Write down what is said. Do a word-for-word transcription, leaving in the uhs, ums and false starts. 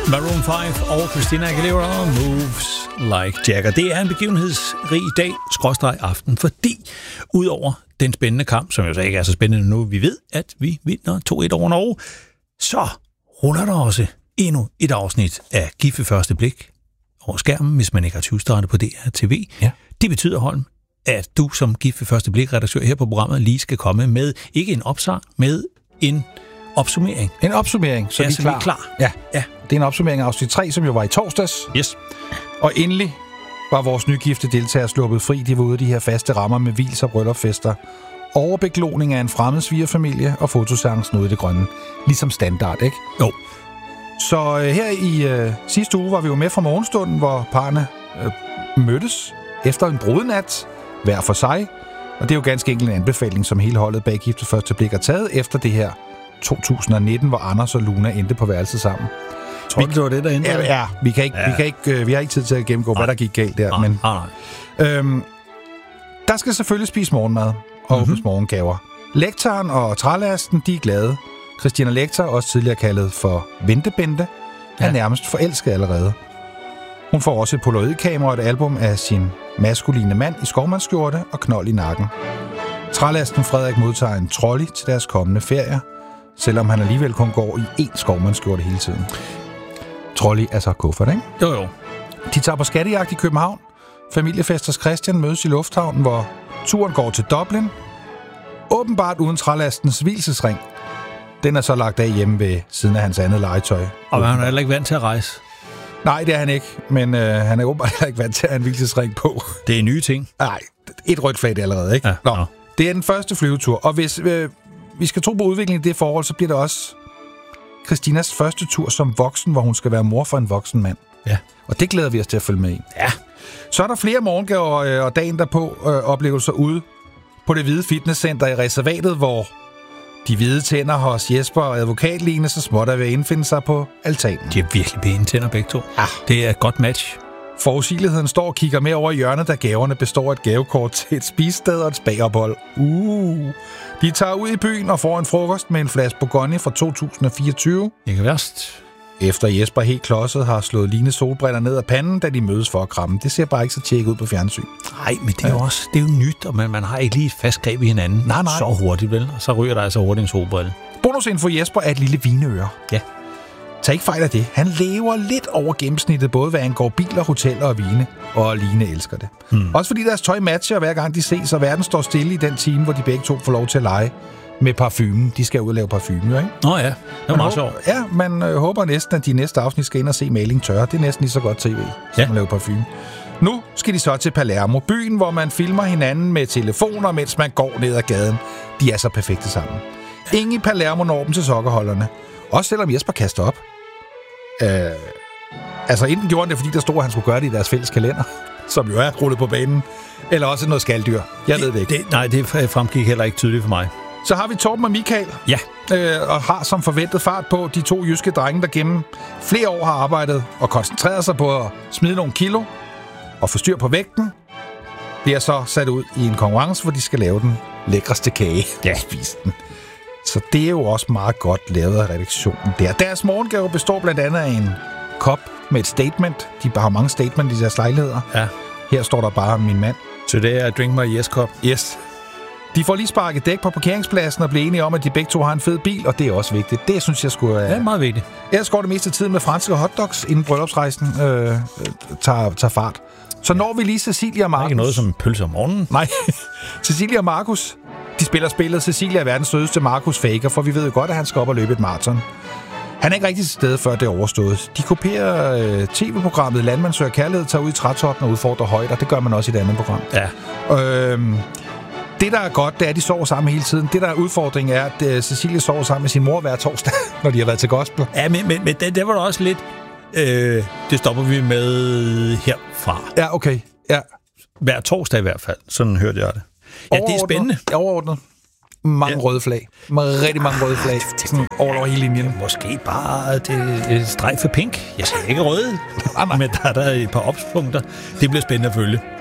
Maroon fem og Christina Aguilera, Moves Like Jagger. Det er en begivenhedsrig dag, skråstreg aften, fordi udover den spændende kamp, som jo så ikke er så spændende nu, vi ved, at vi vinder to et over Norge, så ruller der også endnu et afsnit af Gift ved første blik over skærmen, hvis man ikke har tyve-startet på D R T V. Ja. Det betyder, Holm, at du som Gift ved første blik-redaktør her på programmet lige skal komme med ikke en opsang, med en opsummering. En opsummering, så, ja, vi, er så klar. vi er klar. Ja. ja, det er en opsummering af afsnit tre, som jo var i torsdags. Yes. Og endelig var vores nygifte deltagere sluppet fri. De var ude af de her faste rammer med vils og bryllupfester. Overbekloning af en fremmed svigerfamilie og fotoseancen ude i det grønne. Ligesom standard, ikke? Jo. Så øh, her i øh, sidste uge var vi jo med fra morgenstunden, hvor parrene øh, mødtes efter en brudenat hver for sig. Og det er jo ganske enkelt en anbefaling, som hele holdet bag Gift ved første blik har taget efter det her to tusind nitten, hvor Anders og Luna endte på værelset sammen. Tror du, det var det, der endte? Ja, ja, vi, kan ikke, ja. Vi, kan ikke, øh, vi har ikke tid til at gennemgå, nej. hvad der gik galt der. Nej, men, nej, nej. Øhm, der skal selvfølgelig spise morgenmad og mm-hmm. åbnes morgengaver. Lektoren og trælasten, de er glade. Christina Lektor, også tidligere kaldet for Ventebente, er ja. nærmest forelsket allerede. Hun får også et polaroidkamera og et album af sin maskuline mand i skovmandsskjorte og knold i nakken. Trælasten Frederik modtager en trolley til deres kommende ferier, selvom han alligevel kun går i én skovmandsskjorte hele tiden. Trolley er så kuffert, ikke? Jo, jo. De tager på skattejagt i København. Familiefesters Christian mødes i lufthavnen, hvor turen går til Dublin. Åbenbart uden trælastens hvilesesring. Den er så lagt af hjemme ved siden af hans andet legetøj. Og han er heller ikke vant til at rejse. Nej, det er han ikke, men øh, han er åbenbart heller ikke vant til at have en hvilesesring på. Det er nye ting. Nej, et rødt flag det allerede, ikke? Ja, Nå, ja. Det er den første flyvetur, og hvis øh, vi skal tro på udviklingen i det forhold, så bliver det også Christinas første tur som voksen, hvor hun skal være mor for en voksen mand. Ja. Og det glæder vi os til at følge med i. Ja. Så er der flere morgengaver øh, og dagen derpå øh, oplevelser ude på det hvide fitnesscenter i reservatet, hvor de hvide tænder hos Jesper og advokatlignende så småt er ved at indfinde sig på altanen. De er virkelig pæne tænder begge to. Ja. Det er et godt match. Forudsigeligheden står og kigger med over i hjørnet, da gaverne består af et gavekort til et spisested og et spagophold. Uh. De tager ud i byen og får en frokost med en flaske Bourgogne fra to tusind fireogtyve. Ikke værst. Efter Jesper helt klodset har slået Line solbriller ned af panden, da de mødes for at kramme. Det ser bare ikke så tjekket ud på fjernsyn. Nej, men det er jo også det er jo nyt, og man, man har ikke lige et fast greb i hinanden. Nej, nej. Så hurtigt, vel? Og så ryger der altså hurtigt en solbrille. Bonusinfo Jesper er et lille vineøre. Ja. Tag ikke fejl af det. Han lever lidt over gennemsnittet, både hvad angår biler, hoteller og vine. Og Line elsker det. Hmm. Også fordi deres tøj matcher, hver gang de ses, og verden står stille i den time, hvor de begge to får lov til at lege med parfumen. De skal ud og lave parfume, ikke? Nå ja, det er meget sjovt. Ja, man øh, håber næsten, at de næste afsnit skal ind og se maling tørre. Det er næsten lige så godt tv, som ja. at lave parfume. Nu skal de så til Palermo, byen, hvor man filmer hinanden med telefoner, mens man går ned ad gaden. De er så perfekte sammen. Ingen i Palermo når dem til sokkerholderne. Også selvom Jesper kaster op. Øh, altså enten gjorde han det, fordi der stod, at han skulle gøre det i deres fælles kalender, som jo er rullet på banen, eller også noget skalddyr. Jeg det, ved det ikke. Det, nej, det fremgik heller ikke tydeligt for mig. Så har vi Torben og Michael, ja. øh, og har som forventet fart på de to jyske drenge, der gennem flere år har arbejdet og koncentreret sig på at smide nogle kilo og få styr på vægten, bliver så sat ud i en konkurrence, hvor de skal lave den lækreste kage. Ja. Spise den. Så det er jo også meget godt lavet af redaktionen der. Deres morgengave består blandt andet af en kop med et statement. De har mange statement i deres lejligheder. Ja. Her står der bare min mand. Today I drink my yes cup. Yes. De får lige sparket dæk på parkeringspladsen og bliver enige om, at de begge to har en fed bil, og det er også vigtigt. Det synes jeg skulle... Det er meget vigtigt. Jeg går det meste af tiden med franske hotdogs, inden bryllupsrejsen øh, tager, tager fart. Så når vi lige Cecilia og Markus... Ikke noget som pølse om morgenen. Nej. Cecilia og Markus, de spiller spillet. Cecilia er verdens sødeste, Markus faker, for vi ved jo godt, at han skal op og løbe et maraton. Han er ikke rigtig til stede, før det er overstået. De kopierer øh, tv-programmet Landmand søger kærlighed, tager ud i trætoppen og udfordrer højder. Det gør man også i et andet program. Ja. Øhm, det, der er godt, det er, at de sover sammen hele tiden. Det, der er udfordringen, er, at uh, Cecilia sover sammen med sin mor hver torsdag, når de har været til gospel. Ja, men, men, men det, det var da også lidt... Øh, det stopper vi med herfra. Ja, okay. Ja. Hver torsdag i hvert fald. Sådan hørte jeg det. Ja, det er spændende. Overordnet. Mange ja. røde flag. Rigtig mange røde flag. Sådan over hele linjen. Måske bare det, det streg for pink. Jeg siger ikke røde, men der er der et par opspunkter. Det bliver spændende at følge.